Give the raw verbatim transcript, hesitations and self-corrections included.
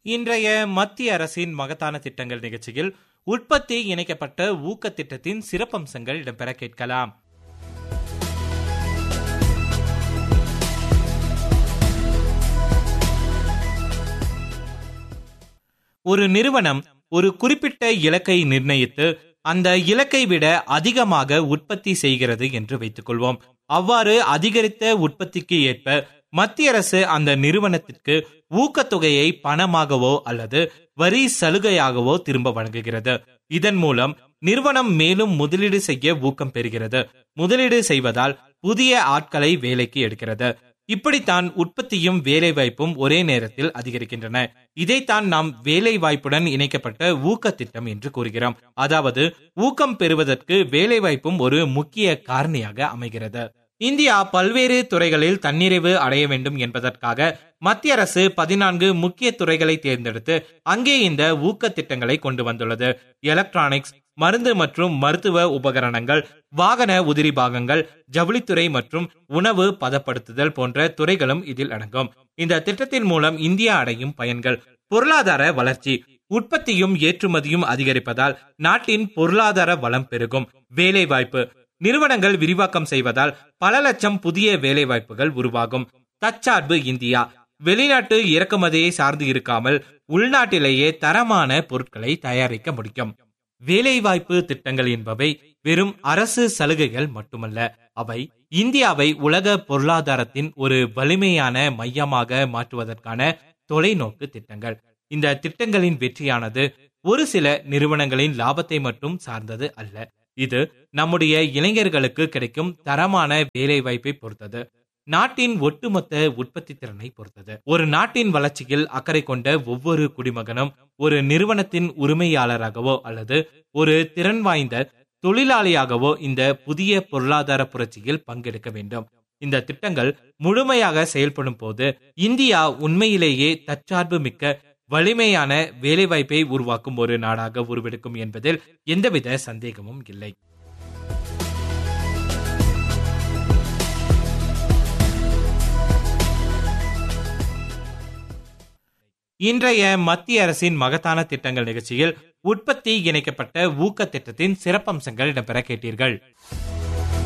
இன்றைய மத்திய அரசின் மகத்தான திட்டங்கள் நிகழ்ச்சியில் உற்பத்தி இணைக்கப்பட்ட ஊக்க திட்டத்தின் சிறப்பம்சங்கள் இடம்பெற கேட்கலாம். ஒரு நிறுவனம் ஒரு குறிப்பிட்ட இலக்கை நிர்ணயித்து அந்த இலக்கை விட அதிகமாக உற்பத்தி செய்கிறது என்று வைத்துக் கொள்வோம். அவ்வாறு அதிகரித்த உற்பத்திக்கு ஏற்ப மத்திய அரசு அந்த நிறுவனத்திற்கு ஊக்கத்தொகையை பணமாகவோ அல்லது வரி சலுகையாகவோ திரும்ப வழங்குகிறது. இதன் மூலம் நிறுவனம் மேலும் முதலீடு செய்ய ஊக்கம் பெறுகிறது. முதலீடு செய்வதால் புதிய ஆட்களை வேலைக்கு எடுக்கிறது. இப்படித்தான் உற்பத்தியும் வேலை வாய்ப்பும் ஒரே நேரத்தில் அதிகரிக்கின்றன. இதைத்தான் நாம் வேலை வாய்ப்புடன் இணைக்கப்பட்ட ஊக்க திட்டம் என்று கூறுகிறோம். அதாவது ஊக்கம் பெறுவதற்கு வேலை வாய்ப்பும் ஒரு முக்கிய காரணியாக அமைகிறது. இந்தியா பல்வேறு துறைகளில் தன்னிறைவு அடைய வேண்டும் என்பதற்காக மத்திய அரசு பதினான்கு முக்கிய துறைகளை தேர்ந்தெடுத்து அங்கே இந்த ஊக்க திட்டங்களை கொண்டு வந்துள்ளது. எலக்ட்ரானிக்ஸ், மருந்து மற்றும் மருத்துவ உபகரணங்கள், வாகன உதிரி பாகங்கள், ஜவுளித்துறை மற்றும் உணவு பதப்படுத்துதல் போன்ற துறைகளும் இதில் அடங்கும். இந்த திட்டத்தின் மூலம் இந்தியா அடையும் பயன்கள்: பொருளாதார வளர்ச்சி, உற்பத்தியும் ஏற்றுமதியும் அதிகரிப்பதால் நாட்டின் பொருளாதார வளம் பெருகும். வேலை வாய்ப்பு, நிறுவனங்கள் விரிவாக்கம் செய்வதால் பல லட்சம் புதிய வேலை வாய்ப்புகள் உருவாகும். தற்சார்பு இந்தியா, வெளிநாட்டு இறக்குமதியை சார்ந்து இருக்காமல் உள்நாட்டிலேயே தரமான பொருட்களை தயாரிக்க முடியும். வேலைவாய்ப்பு திட்டங்கள் என்பவை வெறும் அரசு சலுகைகள் மட்டுமல்ல, அவை இந்தியாவை உலக பொருளாதாரத்தின் ஒரு வலிமையான மையமாக மாற்றுவதற்கான தொலைநோக்கு திட்டங்கள். இந்த திட்டங்களின் வெற்றியானது ஒரு சில நிறுவனங்களின் லாபத்தை மட்டும் சார்ந்தது அல்ல. இது நம்முடைய இளைஞர்களுக்கு கிடைக்கும் தரமான வேலை வாய்ப்பை பொறுத்தது, நாட்டின் ஒட்டுமொத்த உற்பத்தி திறனை பொறுத்தது. ஒரு நாட்டின் வளர்ச்சியில் அக்கறை கொண்ட ஒவ்வொரு குடிமகனும் ஒரு நிறுவனத்தின் உரிமையாளராகவோ அல்லது ஒரு திறன் வாய்ந்த தொழிலாளியாகவோ இந்த புதிய பொருளாதார புரட்சியில் பங்கெடுக்க வேண்டும். இந்த திட்டங்கள் முழுமையாக செயல்படும் போது இந்தியா உண்மையிலேயே தற்சார்பு மிக்க வலிமையான வேலைவாய்ப்பை உருவாக்கும் ஒரு நாடாக உருவெடுக்கும் என்பதில் எந்தவித சந்தேகமும் இல்லை. இன்றைய மத்திய அரசின் மகத்தான திட்டங்கள் நிகழ்ச்சியில் உற்பத்தி இணைக்கப்பட்ட ஊக்க திட்டத்தின் சிறப்பம்சங்கள் இடம்பெற கேட்டீர்கள்.